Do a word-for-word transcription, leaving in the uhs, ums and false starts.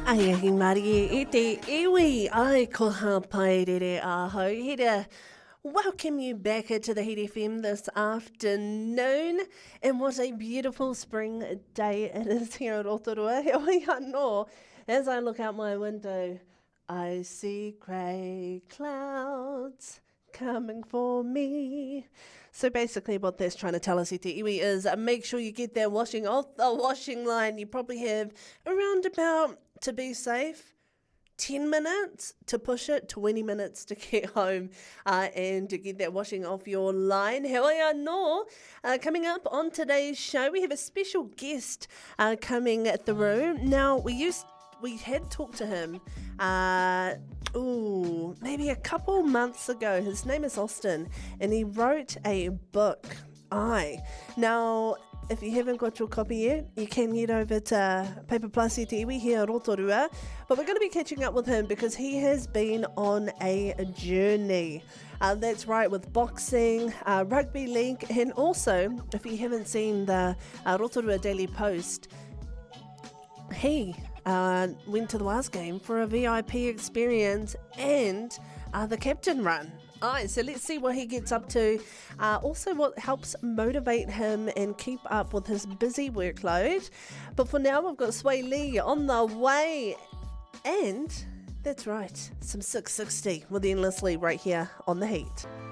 Ai ahi Marie, e te iwi ai ko ha paerere aho. Here to welcome you back to the Heat F M this afternoon. And what a beautiful spring day it is here at Rotorua. He oi anō. As I look out my window, I see grey clouds coming for me. So basically what that's trying to tell us, Ite Iwi, is uh, make sure you get that washing off the washing line. You probably have around about, to be safe, ten minutes to push it, twenty minutes to get home uh, and to get that washing off your line. Heoi anō. Uh, coming up on today's show, we have a special guest uh, coming through. Now, we used we had talked to him uh, ooh, maybe a couple months ago. His name is Austin, and he wrote a book. Aye. Now, if you haven't got your copy yet, you can head over to Paper Plus E Te Iwi here at Rotorua. But we're going to be catching up with him because he has been on a journey. Uh, that's right, with boxing, uh, rugby league, and also, if you haven't seen the uh, Rotorua Daily Post, he uh, went to the W A S game for a V I P experience and uh, the captain run. Alright, so let's see what he gets up to. Uh, also, what helps motivate him and keep up with his busy workload. But for now, we've got Sway Lee on the way. And that's right, some six sixty with Endlessly right here on The Heat.